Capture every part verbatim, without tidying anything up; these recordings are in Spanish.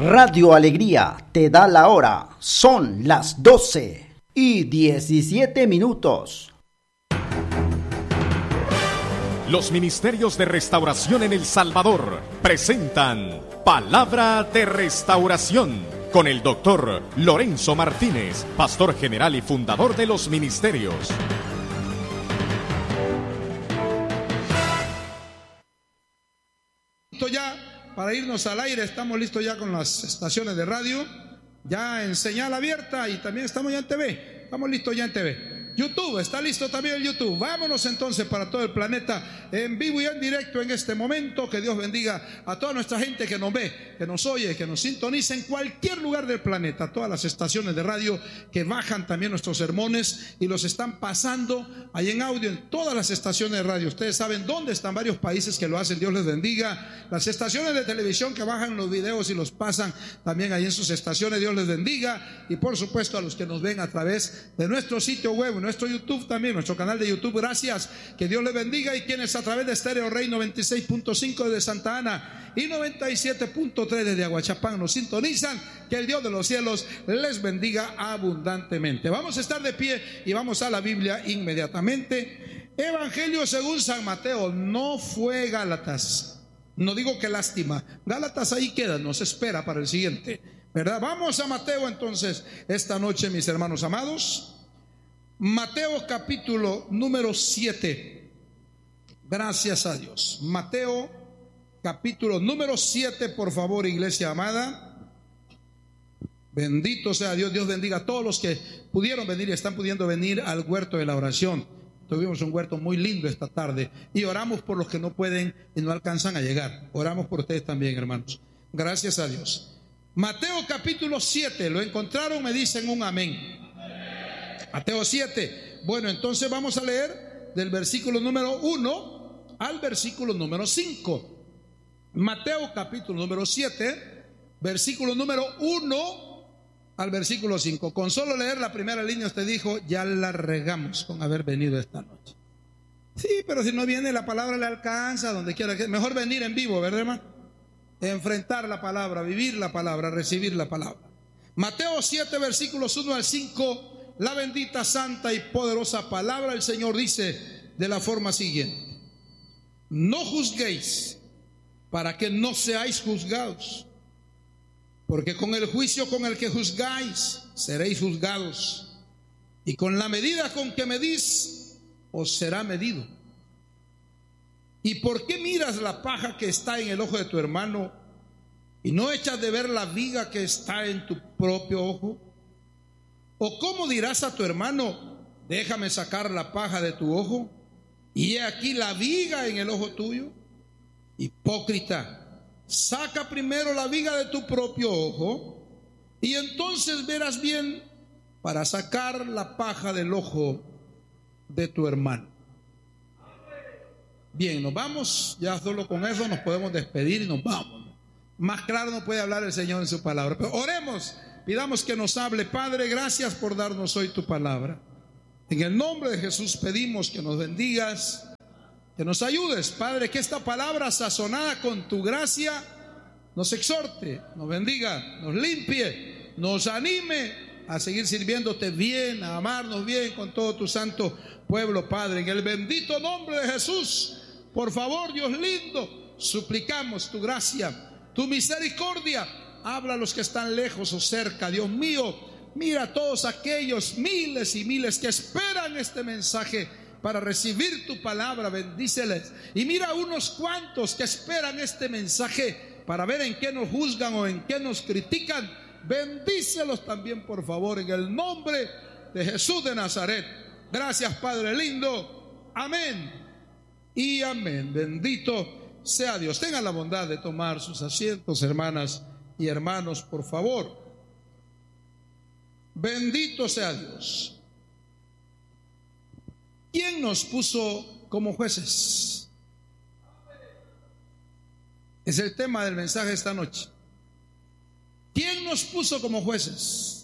Radio Alegría te da la hora. Son las doce y diecisiete minutos. Los Ministerios de Restauración en El Salvador presentan Palabra de Restauración con el doctor Lorenzo Martínez, pastor general y fundador de los ministerios. Listo ya para irnos al aire, estamos listos ya con las estaciones de radio, ya en señal abierta, y también estamos ya en T V, estamos listos ya en T V. YouTube, está listo también el YouTube. Vámonos entonces para todo el planeta, en vivo y en directo en este momento. Que Dios bendiga a toda nuestra gente que nos ve, que nos oye, que nos sintoniza en cualquier lugar del planeta. Todas las estaciones de radio que bajan también nuestros sermones y los están pasando ahí en audio en todas las estaciones de radio. Ustedes saben dónde están varios países que lo hacen. Dios les bendiga. Las estaciones de televisión que bajan los videos y los pasan también ahí en sus estaciones. Dios les bendiga. Y por supuesto a los que nos ven a través de nuestro sitio web, nuestro YouTube también, nuestro canal de YouTube, gracias, que Dios les bendiga. Y quienes a través de Estéreo Rey noventa y seis punto cinco desde Santa Ana y noventa y siete punto tres desde Aguachapán nos sintonizan, que el Dios de los cielos les bendiga abundantemente. Vamos a estar de pie y vamos a la Biblia inmediatamente. Evangelio según San Mateo. No fue Gálatas, no digo que lástima, Gálatas ahí queda, nos espera para el siguiente, ¿verdad? Vamos a Mateo entonces esta noche, mis hermanos amados. Mateo capítulo número siete. Gracias a Dios. Mateo capítulo número siete, por favor, iglesia amada. Bendito sea Dios. Dios bendiga a todos los que pudieron venir y están pudiendo venir al huerto de la oración. Tuvimos un huerto muy lindo esta tarde y oramos por los que no pueden y no alcanzan a llegar. Oramos por ustedes también, hermanos. Gracias a Dios. Mateo capítulo siete. ¿Lo encontraron? Me dicen un amén. Mateo siete. Bueno, entonces vamos a leer del versículo número uno al versículo número cinco. Mateo capítulo número siete, versículo número uno al versículo cinco. Con solo leer la primera línea usted dijo: ya la regamos con haber venido esta noche. Sí, pero si no viene la palabra le alcanza donde quiera que. Mejor venir en vivo, ¿verdad, hermano? Enfrentar la palabra, vivir la palabra, recibir la palabra. Mateo siete, versículos uno al cinco. La bendita, santa y poderosa palabra del Señor dice de la forma siguiente: no juzguéis para que no seáis juzgados, porque con el juicio con el que juzgáis seréis juzgados, y con la medida con que medís os será medido. ¿Y por qué miras la paja que está en el ojo de tu hermano y no echas de ver la viga que está en tu propio ojo? ¿O cómo dirás a tu hermano: déjame sacar la paja de tu ojo, y he aquí la viga en el ojo tuyo? Hipócrita, saca primero la viga de tu propio ojo, y entonces verás bien para sacar la paja del ojo de tu hermano. Bien, nos vamos. Ya solo con eso nos podemos despedir y nos vamos. Más claro no puede hablar el Señor en su palabra. Pero oremos. Pidamos que nos hable. Padre, gracias por darnos hoy tu palabra. En el nombre de Jesús pedimos que nos bendigas, que nos ayudes, Padre, que esta palabra sazonada con tu gracia nos exhorte, nos bendiga, nos limpie, nos anime a seguir sirviéndote bien, a amarnos bien con todo tu santo pueblo, Padre. En el bendito nombre de Jesús, por favor, Dios lindo, suplicamos tu gracia, tu misericordia. Habla a los que están lejos o cerca, Dios mío. Mira a todos aquellos miles y miles que esperan este mensaje para recibir tu palabra, bendíceles. Y mira a unos cuantos que esperan este mensaje para ver en qué nos juzgan o en qué nos critican. Bendícelos también, por favor, en el nombre de Jesús de Nazaret. Gracias, Padre lindo. Amén y amén. Bendito sea Dios. Tengan la bondad de tomar sus asientos, hermanas y hermanos, por favor. Bendito sea Dios. ¿Quién nos puso como jueces? Es el tema del mensaje esta noche. ¿Quién nos puso como jueces?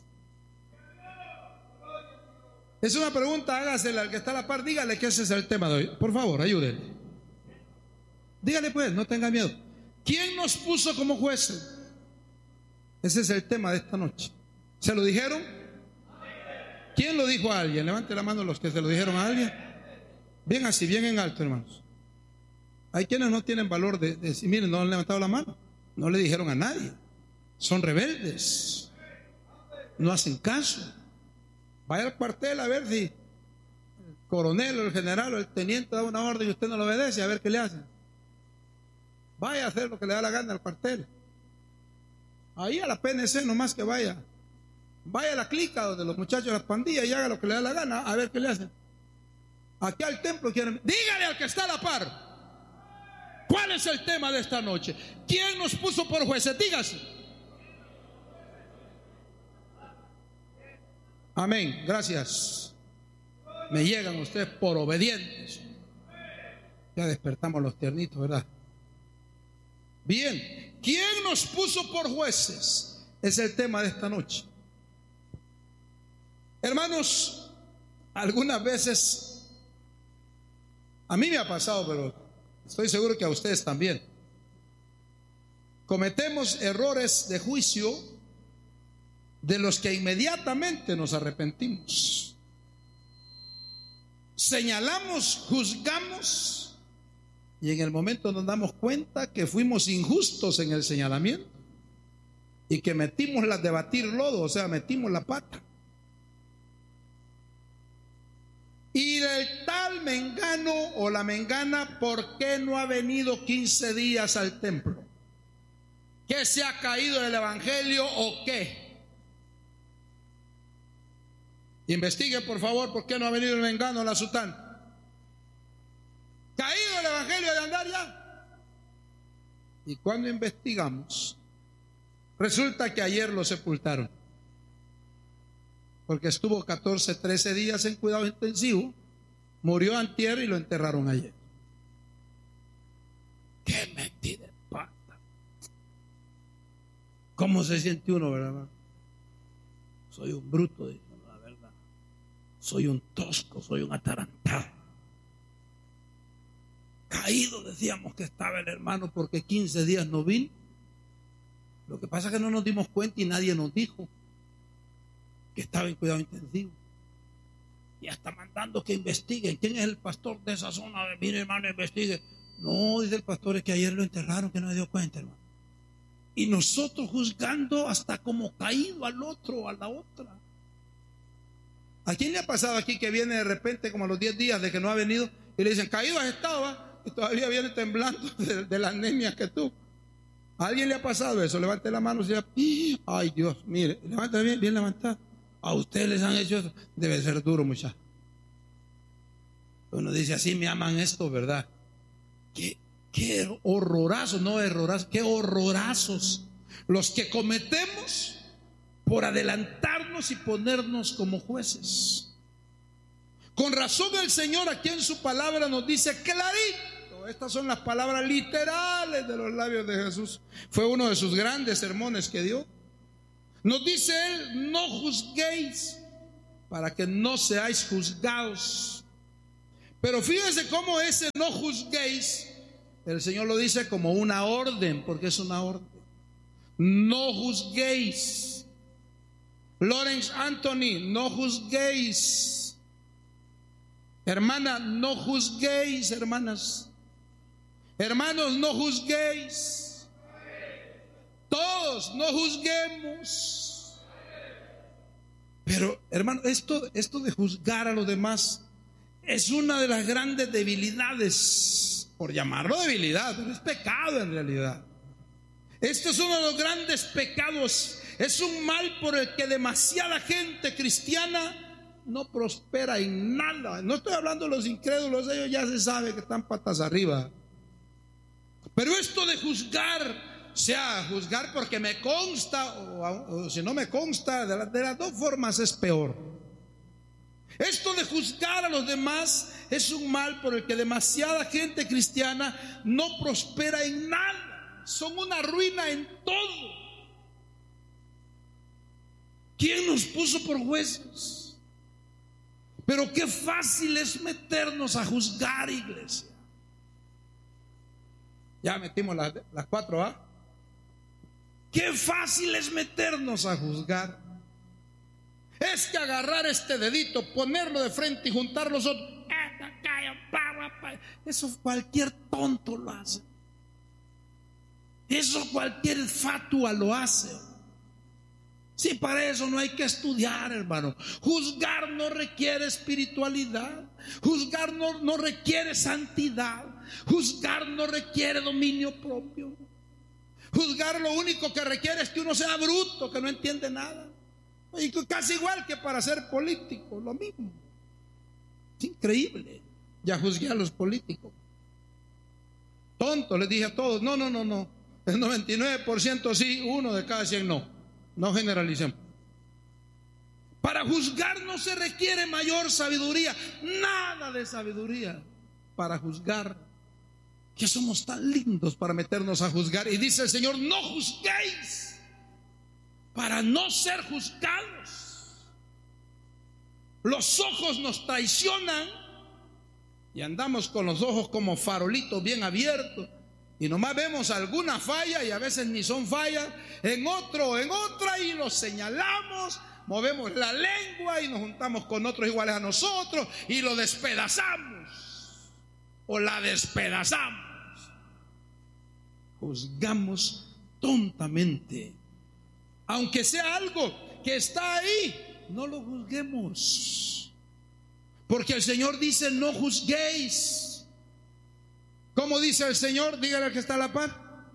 Es una pregunta, hágasela al que está a la par. Dígale que ese es el tema de hoy. Por favor, ayúdenle. Dígale pues, no tenga miedo. ¿Quién nos puso como jueces? Ese es el tema de esta noche. ¿Se lo dijeron? ¿Quién lo dijo a alguien? Levante la mano los que se lo dijeron a alguien. Bien así, bien en alto, hermanos. Hay quienes no tienen valor de, de decir, miren, no han levantado la mano. No le dijeron a nadie. Son rebeldes. No hacen caso. Vaya al cuartel a ver si el coronel o el general o el teniente da una orden y usted no lo obedece, a ver qué le hacen. Vaya a hacer lo que le da la gana al cuartel. Ahí a la P N C nomás que vaya. Vaya a la clica donde los muchachos de las pandillas y haga lo que le da la gana, a ver qué le hacen. Aquí al templo quieren. Dígale al que está a la par. ¿Cuál es el tema de esta noche? ¿Quién nos puso por jueces? Dígase. Amén, gracias. Me llegan ustedes por obedientes. Ya despertamos los tiernitos, ¿verdad? Bien, ¿quién nos puso por jueces? Es el tema de esta noche. Hermanos, algunas veces a mí me ha pasado, pero estoy seguro que a ustedes también. Cometemos errores de juicio de los que inmediatamente nos arrepentimos. Señalamos, juzgamos y en el momento nos damos cuenta que fuimos injustos en el señalamiento y que metimos las de batir lodo, o sea, metimos la pata. Y el tal mengano o la mengana, ¿por qué no ha venido quince días al templo? ¿Qué se ha caído del evangelio o qué? Investigue por favor por qué no ha venido el mengano o la sután. ¿Caído el evangelio de andar ya? Y cuando investigamos, resulta que ayer lo sepultaron. Porque estuvo catorce, trece días en cuidado intensivo, murió antier y lo enterraron ayer. ¡Qué metida de pata! ¿Cómo se siente uno, verdad? Soy un bruto, dice, la verdad. Soy un tosco, soy un atarantado. Caído decíamos que estaba el hermano porque quince días no vino. Lo que pasa es que no nos dimos cuenta y nadie nos dijo que estaba en cuidado intensivo. Y hasta mandando que investiguen. ¿Quién es el pastor de esa zona? Mire, hermano, investigue. No, dice el pastor, es que ayer lo enterraron, que no me dio cuenta, hermano. Y nosotros juzgando hasta como caído al otro, a la otra. ¿A quién le ha pasado aquí que viene de repente como a los diez días de que no ha venido y le dicen, caído has estado, ¿va? Y todavía viene temblando de, de la anemia que tú? ¿A alguien le ha pasado eso? Levante la mano y diga, ay Dios, mire, levanta bien, bien levantada. A ustedes les han hecho eso. Debe ser duro, muchachos. Uno dice, así me aman esto, ¿verdad? Qué, qué horrorazos, no errorazos, qué horrorazos los que cometemos por adelantarnos y ponernos como jueces. Con razón el Señor aquí en su palabra nos dice clarito. Estas son las palabras literales de los labios de Jesús. Fue uno de sus grandes sermones que dio. Nos dice Él, no juzguéis para que no seáis juzgados. Pero fíjense cómo ese no juzguéis, el Señor lo dice como una orden, porque es una orden. No juzguéis. Lawrence Anthony, no juzguéis. Hermana, no juzguéis, hermanas. Hermanos, no juzguéis. Todos no juzguemos. Pero, hermano, esto, esto de juzgar a los demás es una de las grandes debilidades, por llamarlo debilidad, pero es pecado en realidad. Esto es uno de los grandes pecados. Es un mal por el que demasiada gente cristiana no prospera en nada. No estoy hablando de los incrédulos, ellos ya se sabe que están patas arriba. Pero esto de juzgar, o sea, juzgar porque me consta, o, o si no me consta, de, la, de las dos formas es peor. Esto de juzgar a los demás es un mal por el que demasiada gente cristiana no prospera en nada. Son una ruina en todo. ¿Quién nos puso por jueces? Pero qué fácil es meternos a juzgar, iglesia. Ya metimos las, las cuatro, ¿ah? Qué fácil es meternos a juzgar. Es que agarrar este dedito, ponerlo de frente y juntar los otros. Eso cualquier tonto lo hace. Eso cualquier fatua lo hace. Sí, para eso no hay que estudiar, hermano. Juzgar no requiere espiritualidad. Juzgar no, no requiere santidad. Juzgar no requiere dominio propio. Juzgar lo único que requiere es que uno sea bruto, que no entiende nada. Y casi igual que para ser político, lo mismo. Es increíble. Ya juzgué a los políticos. Tonto, les dije a todos, no, no, no, no. El noventa y nueve por ciento sí, uno de cada cien no. No generalicemos. Para juzgar no se requiere mayor sabiduría, nada de sabiduría para juzgar. Que somos tan lindos para meternos a juzgar. Y dice el Señor, no juzguéis para no ser juzgados. Los ojos nos traicionan y andamos con los ojos como farolitos bien abiertos. Y nomás vemos alguna falla y a veces ni son fallas, en otro, en otra y los señalamos, movemos la lengua y nos juntamos con otros iguales a nosotros y lo despedazamos o la despedazamos. Juzgamos tontamente. Aunque sea algo que está ahí, no lo juzguemos. Porque el Señor dice, no juzguéis. ¿Cómo dice el Señor? Dígale al que está a la par.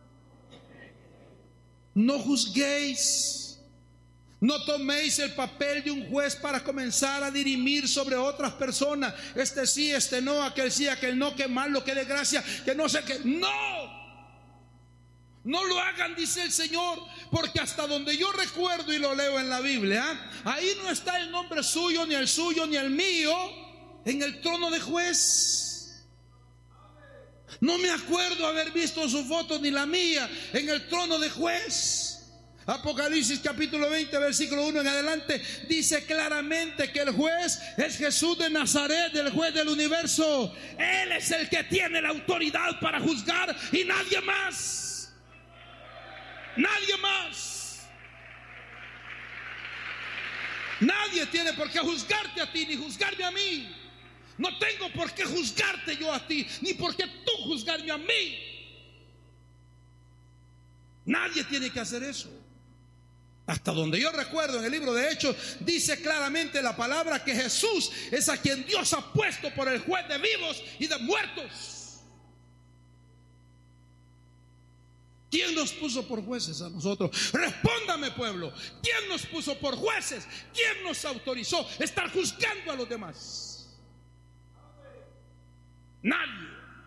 No juzguéis. No toméis el papel de un juez para comenzar a dirimir sobre otras personas. Este sí, este no, aquel sí, aquel no, que malo, que desgracia, que no sé qué. No. No lo hagan, dice el Señor, porque hasta donde yo recuerdo y lo leo en la Biblia, ahí no está el nombre suyo, ni el suyo, ni el mío, en el trono de juez. No me acuerdo haber visto su foto ni la mía en el trono de juez. Apocalipsis capítulo veinte, versículo uno en adelante, dice claramente que el juez es Jesús de Nazaret, el juez del universo. Él es el que tiene la autoridad para juzgar y nadie más. Nadie más. Nadie tiene por qué juzgarte a ti ni juzgarme a mí. No tengo por qué juzgarte yo a ti, ni por qué tú juzgarme a mí. Nadie tiene que hacer eso. Hasta donde yo recuerdo en el libro de Hechos, dice claramente la palabra que Jesús es a quien Dios ha puesto por el juez de vivos y de muertos. ¿Quién nos puso por jueces a nosotros? Respóndame, pueblo. ¿Quién nos puso por jueces? ¿Quién nos autorizó a estar juzgando a los demás? Nadie.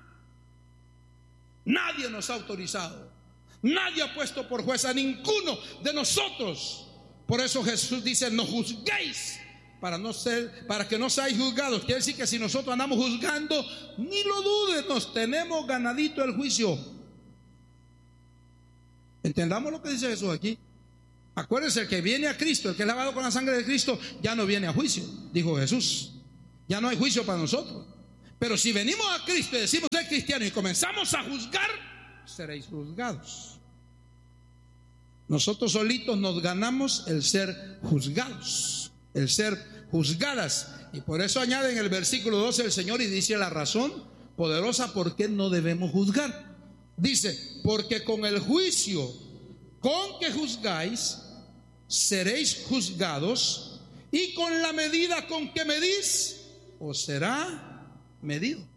Nadie nos ha autorizado. Nadie ha puesto por juez a ninguno de nosotros. Por eso Jesús dice, no juzguéis para no ser, para que no seáis juzgados. Quiere decir que si nosotros andamos juzgando, ni lo dudes, nos tenemos ganadito el juicio. Entendamos lo que dice Jesús aquí. Acuérdense, el que viene a Cristo, el que es lavado con la sangre de Cristo, ya no viene a juicio, dijo Jesús. Ya no hay juicio para nosotros. Pero si venimos a Cristo y decimos ser cristianos y comenzamos a juzgar, seréis juzgados. Nosotros solitos nos ganamos el ser juzgados, el ser juzgadas. Y por eso añade en el versículo doce el Señor y dice la razón poderosa por qué no debemos juzgar. Dice, porque con el juicio con que juzgáis, seréis juzgados, y con la medida con que medís, os será medido.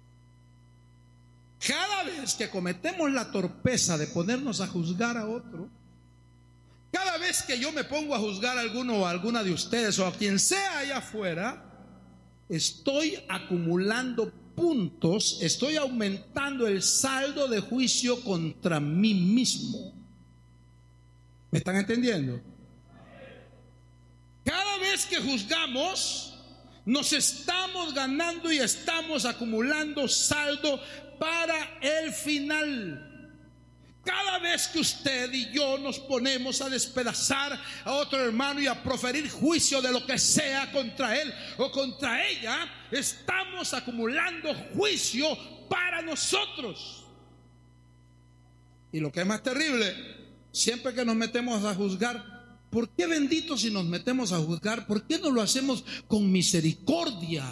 Cada vez que cometemos la torpeza de ponernos a juzgar a otro, cada vez que yo me pongo a juzgar a alguno o a alguna de ustedes o a quien sea allá afuera, estoy acumulando puntos, estoy aumentando el saldo de juicio contra mí mismo. ¿Me están entendiendo? Cada vez que juzgamos, nos estamos ganando y estamos acumulando saldo para el final. Cada vez que usted y yo nos ponemos a despedazar a otro hermano y a proferir juicio de lo que sea contra él o contra ella, estamos acumulando juicio para nosotros. Y lo que es más terrible Siempre que nos metemos a juzgar, ¿por qué bendito si nos metemos a juzgar? ¿Por qué no lo hacemos con misericordia?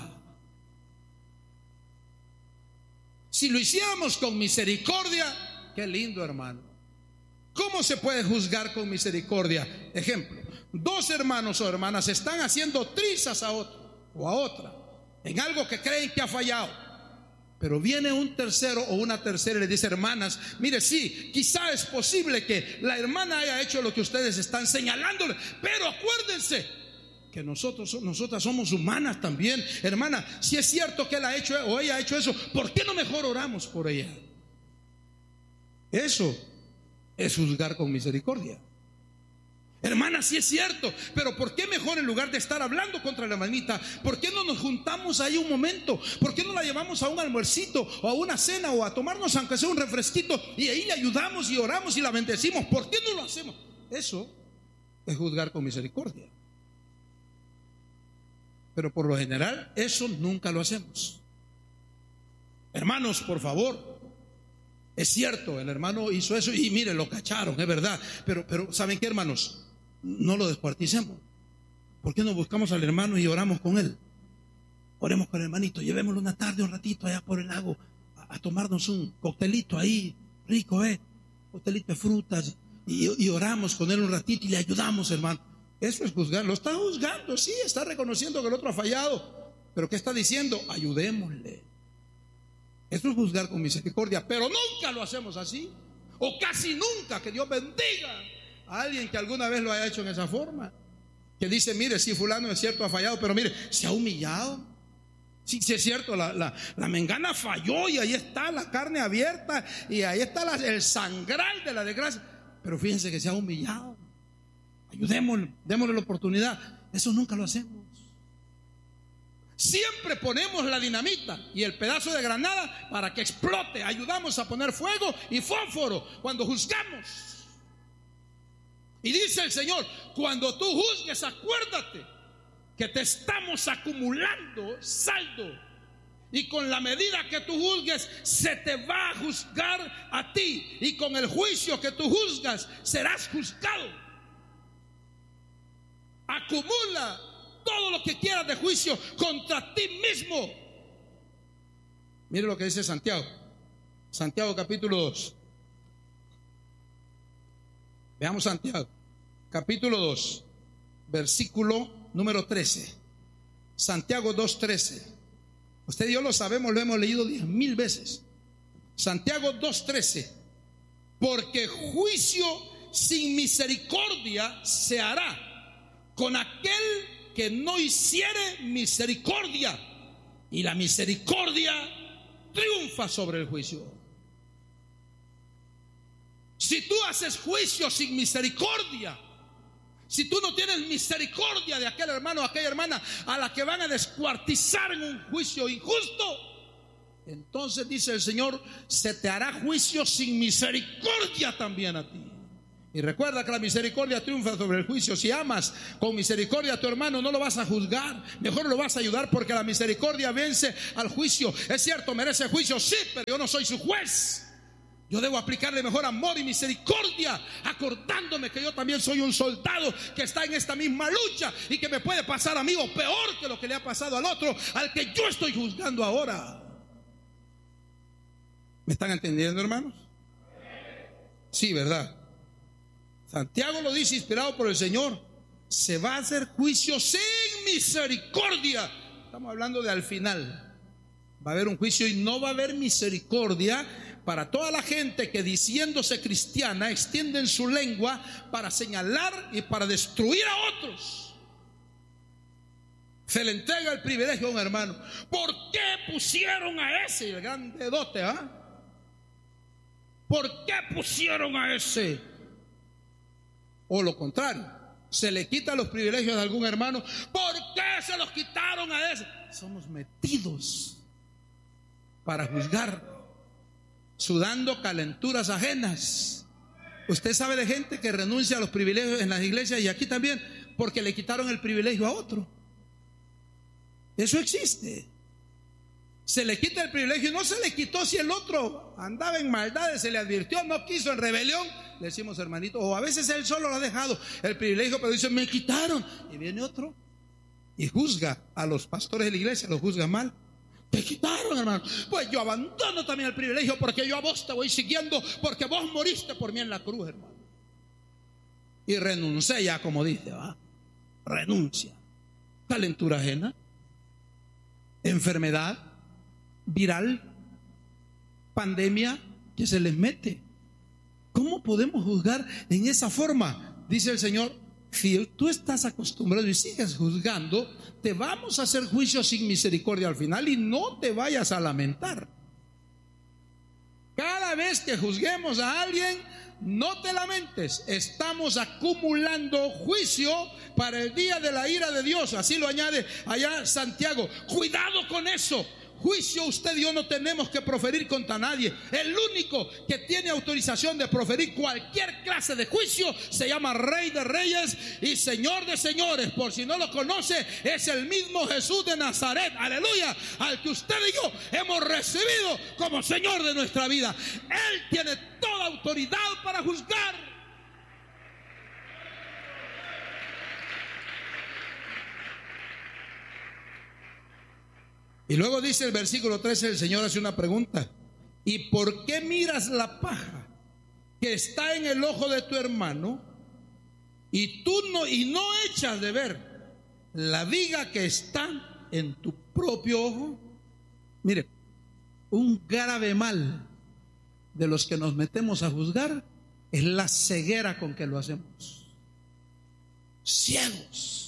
Si lo hiciéramos con misericordia, qué lindo, hermano. ¿Cómo se puede juzgar con misericordia? Ejemplo, dos hermanos o hermanas están haciendo trizas a otro o a otra en algo que creen que ha fallado. Pero viene un tercero o una tercera y le dice: hermanas, mire, sí, quizá es posible que la hermana haya hecho lo que ustedes están señalándole, pero acuérdense que nosotros, nosotras somos humanas también. Hermana, si es cierto que él ha hecho o ella ha hecho eso, ¿por qué no mejor oramos por ella? Eso es juzgar con misericordia. Hermana, sí es cierto, pero ¿por qué mejor en lugar de estar hablando contra la hermanita, por qué no nos juntamos ahí un momento? ¿Por qué no la llevamos a un almuercito o a una cena o a tomarnos aunque sea un refresquito y ahí le ayudamos y oramos y la bendecimos? ¿Por qué no lo hacemos? Eso es juzgar con misericordia. Pero por lo general eso nunca lo hacemos. Hermanos, por favor, es cierto, el hermano hizo eso y mire, lo cacharon, es verdad. Pero, pero ¿saben qué, hermanos? No lo descuarticemos. ¿Por qué no buscamos al hermano y oramos con él? Oremos con el hermanito, llevémoslo una tarde, un ratito allá por el lago a, a tomarnos un coctelito ahí, rico, ¿eh? Coctelito de frutas, y, y oramos con él un ratito y le ayudamos, hermano. Eso es juzgar. Lo está juzgando, sí, está reconociendo que el otro ha fallado, pero ¿qué está diciendo? Ayudémosle. Eso es juzgar con misericordia, pero nunca lo hacemos así, o casi nunca. Que Dios bendiga a alguien que alguna vez lo haya hecho en esa forma, que dice: mire, sí, fulano es cierto, ha fallado, pero mire, se ha humillado. Sí, sí es cierto, la, la, la mengana falló y ahí está la carne abierta y ahí está la, el sangral de la desgracia, pero fíjense que se ha humillado. Ayudémosle, démosle la oportunidad. Eso nunca lo hacemos. Siempre ponemos la dinamita y el pedazo de granada para que explote. Ayudamos a poner fuego y fósforo cuando juzgamos. Y dice el Señor: cuando tú juzgues, acuérdate que te estamos acumulando saldo, y con la medida que tú juzgues se te va a juzgar a ti, y con el juicio que tú juzgas serás juzgado. Acumula todo lo que quieras de juicio contra ti mismo. Mire lo que dice Santiago. Santiago capítulo dos. Veamos Santiago capítulo dos, versículo número trece. Santiago dos, trece. Usted y yo lo sabemos, lo hemos leído diez mil veces. Santiago dos, trece. Porque juicio sin misericordia se hará con aquel que no hiciere misericordia, y la misericordia triunfa sobre el juicio. Si tú haces juicio sin misericordia, si tú no tienes misericordia de aquel hermano o aquella hermana a la que van a descuartizar en un juicio injusto, entonces dice el Señor, se te hará juicio sin misericordia también a ti. Y recuerda que la misericordia triunfa sobre el juicio. Si amas con misericordia a tu hermano, no lo vas a juzgar, mejor lo vas a ayudar, porque la misericordia vence al juicio. Es cierto, merece juicio, sí, pero yo no soy su juez. Yo debo aplicarle mejor amor y misericordia, acordándome que yo también soy un soldado que está en esta misma lucha y que me puede pasar a mí o peor que lo que le ha pasado al otro, al que yo estoy juzgando ahora. ¿Me están entendiendo, hermanos? Sí, ¿verdad? Santiago lo dice, inspirado por el Señor. Se va a hacer juicio sin misericordia. Estamos hablando de al final. Va a haber un juicio y no va a haber misericordia para toda la gente que, diciéndose cristiana, extienden su lengua para señalar y para destruir a otros. Se le entrega el privilegio a un hermano. ¿Por qué pusieron a ese, el grande dote, ah? ¿Por qué pusieron a ese? O lo contrario, se le quitan los privilegios de algún hermano. ¿Por qué se los quitaron a ese? Somos metidos para juzgar, sudando calenturas ajenas. Usted sabe de gente que renuncia a los privilegios en las iglesias y aquí también, porque le quitaron el privilegio a otro. Eso existe. Se le quita el privilegio. No se le quitó si el otro andaba en maldades, se le advirtió, no quiso, en rebelión. Le decimos, hermanito, o a veces él solo lo ha dejado el privilegio, pero dice, me quitaron. Y viene otro y juzga a los pastores de la iglesia, los juzga mal. Te quitaron, hermano. Pues yo abandono también el privilegio, porque yo a vos te voy siguiendo, porque vos moriste por mí en la cruz, hermano. Y renuncié ya, como dice, ¿va? Renuncia. Calentura ajena, enfermedad viral, pandemia que se les mete. ¿Cómo podemos juzgar en esa forma? Dice el Señor, si tú estás acostumbrado y sigues juzgando, te vamos a hacer juicio sin misericordia al final, y no te vayas a lamentar. Cada vez que juzguemos a alguien, no te lamentes, estamos acumulando juicio para el día de la ira de Dios. Así lo añade allá Santiago. Cuidado con eso. Juicio usted y yo no tenemos que proferir contra nadie. El único que tiene autorización de proferir cualquier clase de juicio se llama Rey de Reyes y Señor de Señores. Por si no lo conoce, es el mismo Jesús de Nazaret, aleluya, al que usted y yo hemos recibido como Señor de nuestra vida. Él tiene toda autoridad para juzgar. Y luego dice el versículo trece, el Señor hace una pregunta: ¿y por qué miras la paja que está en el ojo de tu hermano y tú no, y no echas de ver la viga que está en tu propio ojo? Mire, un grave mal de los que nos metemos a juzgar es la ceguera con que lo hacemos. Ciegos.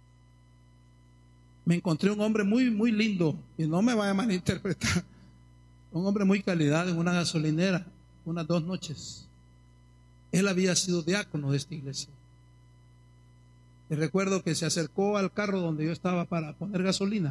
Me encontré un hombre muy, muy lindo, y no me vaya a malinterpretar, un hombre muy calidad en una gasolinera, unas dos noches. Él había sido diácono de esta iglesia. Y recuerdo que se acercó al carro donde yo estaba para poner gasolina,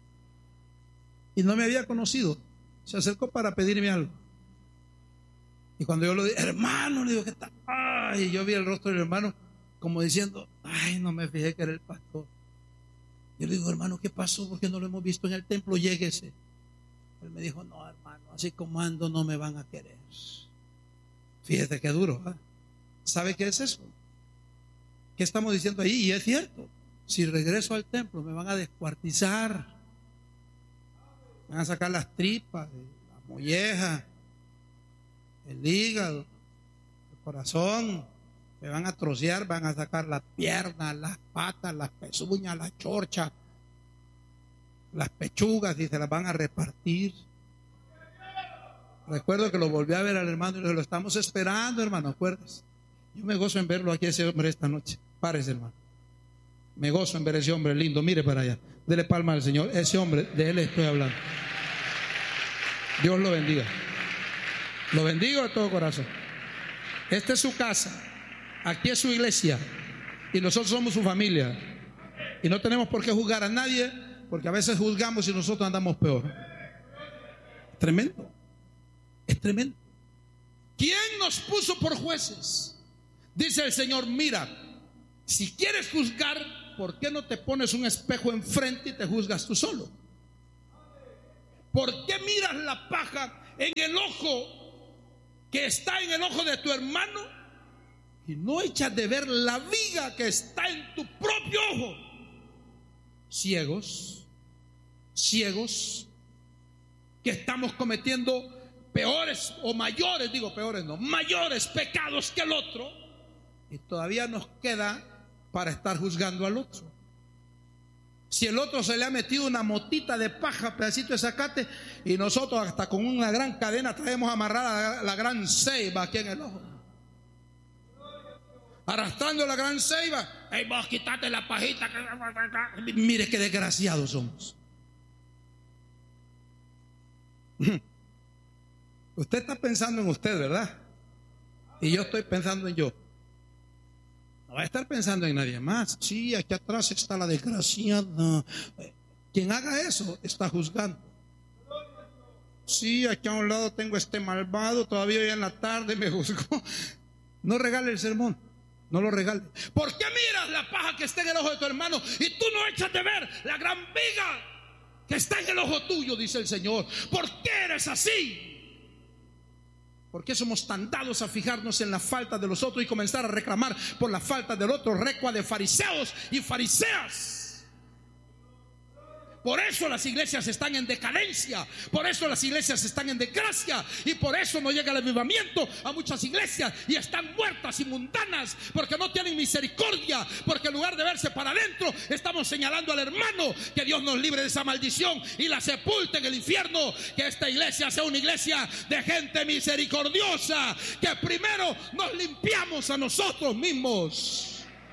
y no me había conocido. Se acercó para pedirme algo. Y cuando yo le dije, hermano, le digo, ¿qué tal? Ay, yo vi el rostro del hermano como diciendo, ay, no me fijé que era el pastor. Yo le digo, hermano, ¿qué pasó? ¿Por qué no lo hemos visto en el templo? Lléguese. Él me dijo, no, hermano, así como ando no me van a querer. Fíjate qué duro, ¿eh? ¿Sabe qué es eso? ¿Qué estamos diciendo ahí? Y es cierto. Si regreso al templo me van a descuartizar, me van a sacar las tripas, la molleja, el hígado, el corazón. Me van a trocear, van a sacar las piernas, las patas, las pezuñas, la chorcha, las pechugas, y se las van a repartir. Recuerdo que lo volví a ver al hermano y le dije, lo estamos esperando, hermano, acuérdese. Yo me gozo en verlo aquí, ese hombre, esta noche. Párese, hermano. Me gozo en ver ese hombre lindo. Mire para allá. Dele palma al Señor. Ese hombre, de él estoy hablando. Dios lo bendiga. Lo bendigo de todo corazón. Esta es su casa. Aquí es su iglesia y nosotros somos su familia, y no tenemos por qué juzgar a nadie, porque a veces juzgamos y nosotros andamos peor. Tremendo, es tremendo. ¿Quién nos puso por jueces? Dice el Señor, mira, si quieres juzgar, ¿por qué no te pones un espejo enfrente y te juzgas tú solo? ¿Por qué miras la paja en el ojo que está en el ojo de tu hermano y no echas de ver la viga que está en tu propio ojo? Ciegos, ciegos, que estamos cometiendo peores o mayores, digo peores no, mayores pecados que el otro, y todavía nos queda para estar juzgando al otro. Si el otro se le ha metido una motita de paja, pedacito de zacate, y nosotros hasta con una gran cadena traemos amarrada la, la gran ceiba aquí en el ojo, arrastrando la gran ceiba. Hey, vos quitate la pajita. Mire qué desgraciados somos. Usted está pensando en usted, ¿verdad? Y yo estoy pensando en yo. No va a estar pensando en nadie más. Sí, aquí atrás está la desgraciada. Quien haga eso está juzgando. Sí, aquí a un lado tengo este malvado, todavía hoy en la tarde me juzgó. No regale el sermón. No lo regales. ¿Por qué miras la paja que está en el ojo de tu hermano y tú no echas de ver la gran viga que está en el ojo tuyo, dice el Señor. ¿Por qué eres así? ¿Por qué somos tan dados a fijarnos en la falta de los otros y comenzar a reclamar por la falta del otro? Recua de fariseos y fariseas. Por eso las iglesias están en decadencia, por eso las iglesias están en desgracia, y por eso no llega el avivamiento a muchas iglesias y están muertas y mundanas, porque no tienen misericordia, porque en lugar de verse para adentro estamos señalando al hermano. Que Dios nos libre de esa maldición y la sepulte en el infierno. Que esta iglesia sea una iglesia de gente misericordiosa, que primero nos limpiamos a nosotros mismos.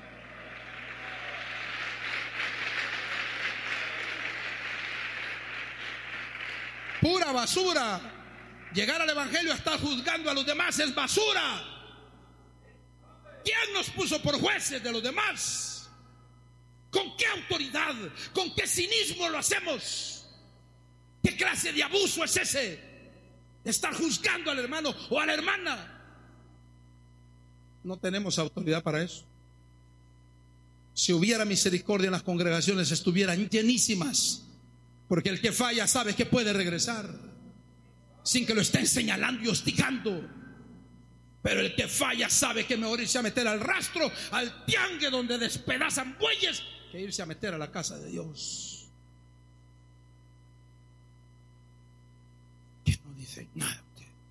Pura basura. Llegar al evangelio a estar juzgando a los demás es basura. ¿Quién nos puso por jueces de los demás? ¿Con qué autoridad? ¿Con qué cinismo lo hacemos? ¿Qué clase de abuso es ese? De estar juzgando al hermano o a la hermana. No tenemos autoridad para eso. Si hubiera misericordia en las congregaciones, estuvieran llenísimas. Porque el que falla sabe que puede regresar sin que lo estén señalando y hostigando. Pero el que falla sabe que mejor irse a meter al rastro, al tiangue donde despedazan bueyes, que irse a meter a la casa de Dios. Que no dicen nada.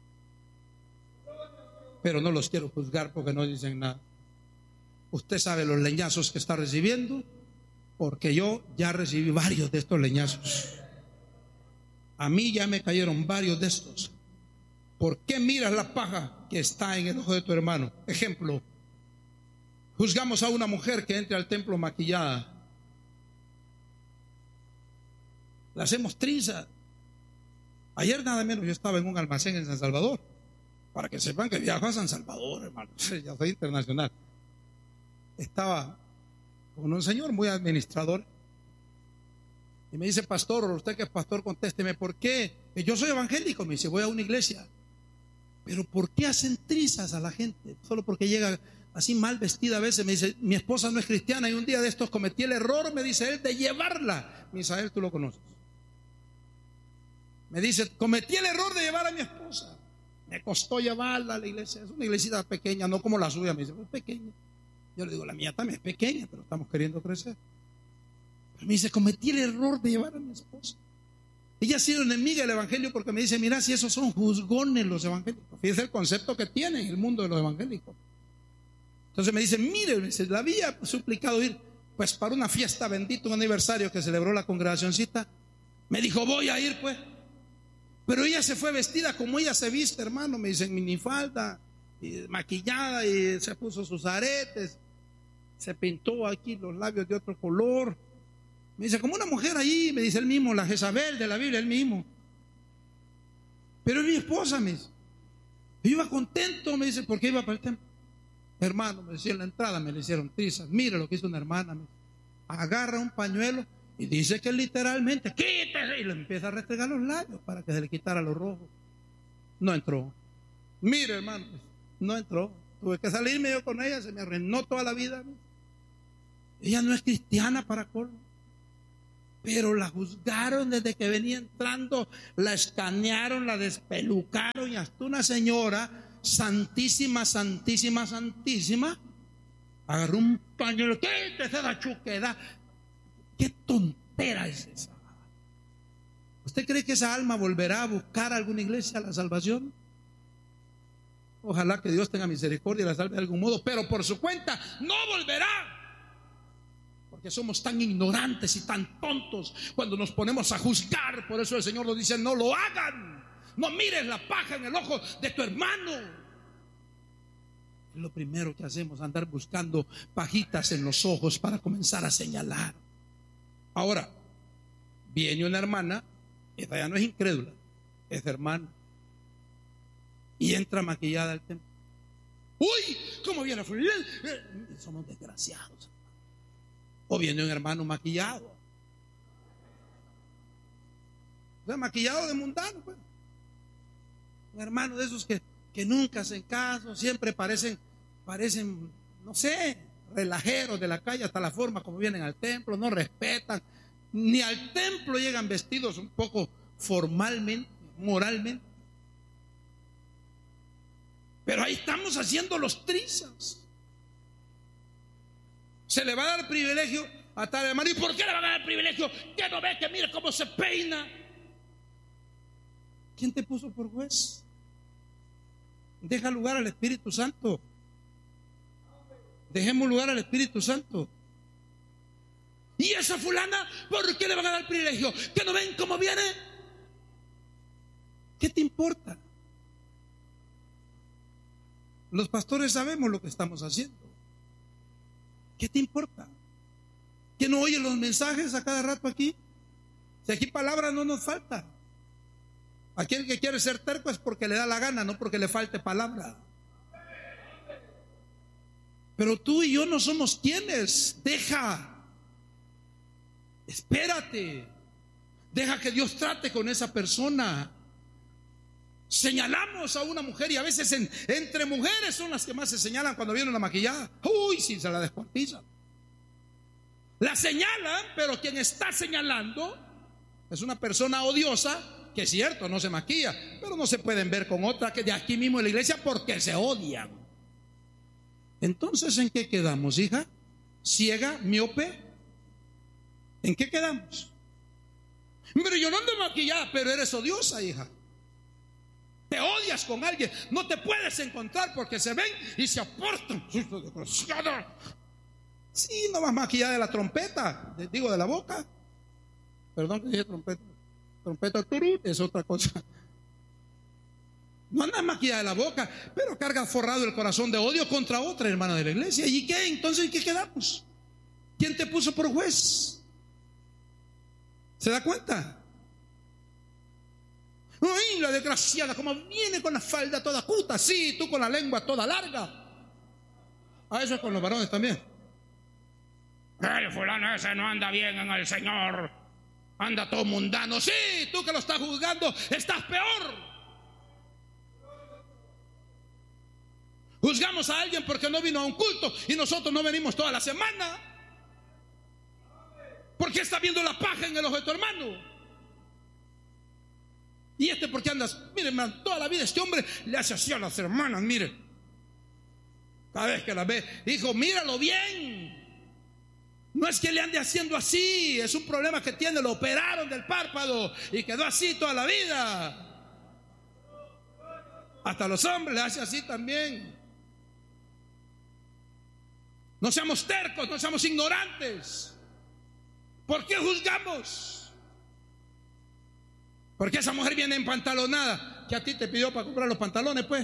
Pero no los quiero juzgar porque no dicen nada. Usted sabe los leñazos que está recibiendo, porque yo ya recibí varios de estos leñazos. A mí ya me cayeron varios de estos. ¿Por qué miras la paja que está en el ojo de tu hermano? Ejemplo, juzgamos a una mujer que entre al templo maquillada. La hacemos trinza. Ayer nada menos yo estaba en un almacén en San Salvador. Para que sepan que viajo a San Salvador, hermano. Ya soy internacional. Estaba con un señor muy administrador y me dice: pastor, usted que es pastor, contésteme, ¿por qué? Que yo soy evangélico, me dice, voy a una iglesia, pero ¿por qué hacen trizas a la gente? Solo porque llega así mal vestida a veces. Me dice, mi esposa no es cristiana y un día de estos cometí el error, me dice él, de llevarla. Misael, tú lo conoces. Me dice, cometí el error de llevar a mi esposa, me costó llevarla a la iglesia. Es una iglesita pequeña, no como la suya. Me dice, es pequeña. Yo le digo, la mía también es pequeña, pero estamos queriendo crecer. Pero me dice, cometí el error de llevar a mi esposa. Ella ha sido enemiga del evangelio porque me dice, mira, si esos son juzgones los evangélicos. Fíjese el concepto que tienen el mundo de los evangélicos. Entonces me dice, mire, me dice, la había suplicado ir pues para una fiesta, bendito, un aniversario que celebró la congregacioncita. Me dijo, voy a ir pues. Pero ella se fue vestida como ella se viste, hermano. Me dice, en minifalda, y maquillada, y se puso sus aretes, se pintó aquí los labios de otro color. Me dice, como una mujer ahí, me dice él mismo, la Jezabel de la Biblia, él mismo. Pero es mi esposa, me dice. Yo iba contento, me dice, porque iba para el templo. Hermano, me decía en la entrada, me le hicieron trizas. Mire lo que hizo una hermana, me dice. Agarra un pañuelo y dice que literalmente, quítese, y le empieza a restregar los labios para que se le quitara lo rojo. No entró. Mire, hermano, no entró. Tuve que salirme yo con ella, se me arruinó toda la vida. Ella no es cristiana para colmo, pero la juzgaron desde que venía entrando, la escanearon, la despelucaron, y hasta una señora santísima, santísima, santísima, agarró un pañuelo. ¿Qué es esa chuquedad? ¿Qué tontera es esa? ¿Usted cree que esa alma volverá a buscar a alguna iglesia la salvación? Ojalá que Dios tenga misericordia y la salve de algún modo, pero por su cuenta no volverá. Porque somos tan ignorantes y tan tontos cuando nos ponemos a juzgar. Por eso el Señor nos dice, no lo hagan. No mires la paja en el ojo de tu hermano. Es lo primero que hacemos, andar buscando pajitas en los ojos para comenzar a señalar. Ahora, viene una hermana, esta ya no es incrédula, es hermana, y entra maquillada al templo. ¡Uy! ¿Cómo viene? Somos desgraciados. O viene un hermano maquillado. O sea, maquillado de mundano, pues. Un hermano de esos que, que nunca hacen caso, siempre parecen, parecen, no sé, relajeros de la calle, hasta la forma como vienen al templo, no respetan, ni al templo llegan vestidos un poco formalmente, moralmente. Pero ahí estamos haciendo los trizas. Se le va a dar privilegio a tal hermano. ¿Y por qué le van a dar privilegio? ¿Qué no ve que mire cómo se peina? ¿Quién te puso por juez? Deja lugar al Espíritu Santo. Dejemos lugar al Espíritu Santo. ¿Y esa fulana por qué le van a dar privilegio? ¿Que no ven cómo viene? ¿Qué te importa? Los pastores sabemos lo que estamos haciendo. ¿Qué te importa? ¿Que no oyen los mensajes a cada rato aquí? Si aquí palabra no nos falta. Aquel que quiere ser terco es porque le da la gana, no porque le falte palabra. Pero tú y yo no somos quienes. Deja. Espérate. Deja que Dios trate con esa persona. Señalamos a una mujer y a veces en, entre mujeres son las que más se señalan cuando viene una maquillada. Uy, si se la descuartizan. La señalan, pero quien está señalando es una persona odiosa, que es cierto, no se maquilla, pero no se pueden ver con otra que de aquí mismo en la iglesia porque se odian. Entonces, ¿en qué quedamos, hija? ¿Ciega, miope? ¿En qué quedamos? Pero yo no ando maquillada, pero eres odiosa, hija. Te odias con alguien, no te puedes encontrar porque se ven y se aportan. Sí, no vas maquillada de la trompeta, digo de la boca. Perdón que dije trompeta. Trompeta es otra cosa. No andas maquillada de la boca, pero cargas forrado el corazón de odio contra otra hermana de la iglesia. ¿Y qué? Entonces, ¿en qué quedamos? ¿Quién te puso por juez? ¿Se da cuenta? ¡Ay, la desgraciada! Como viene con la falda toda cuta, sí, tú con la lengua toda larga. Ah, eso es con los varones también. El fulano ese no anda bien en el Señor. Anda todo mundano. Sí, tú que lo estás juzgando, estás peor. Juzgamos a alguien porque no vino a un culto y nosotros no venimos toda la semana. ¿Por qué está viendo la paja en el ojo de tu hermano? ¿Y este por qué andas? Mire, hermano, toda la vida este hombre le hace así a las hermanas, mire. Cada vez que las ve, hijo, míralo bien. No es que le ande haciendo así, es un problema que tiene, lo operaron del párpado y quedó así toda la vida. Hasta los hombres le hace así también. No seamos tercos, no seamos ignorantes. ¿Por qué juzgamos? Porque esa mujer viene empantalonada, que a ti te pidió para comprar los pantalones, pues.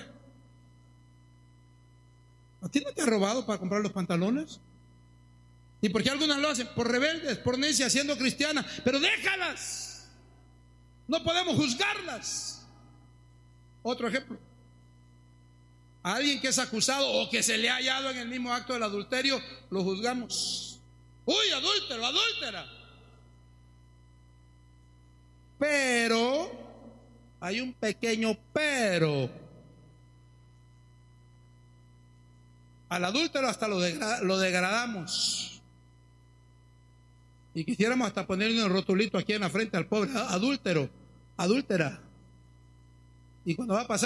¿A ti no te ha robado para comprar los pantalones? ¿Y por qué algunas lo hacen? Por rebeldes, por necias, siendo cristianas. Pero déjalas. No podemos juzgarlas. Otro ejemplo. A alguien que es acusado o que se le ha hallado en el mismo acto del adulterio, lo juzgamos. Uy, adúltero, adúltera. Pero hay un pequeño pero. Al adúltero hasta lo, degra- lo degradamos. Y quisiéramos hasta ponerle un rotulito aquí en la frente al pobre adúltero, adúltera. Y cuando va a pasar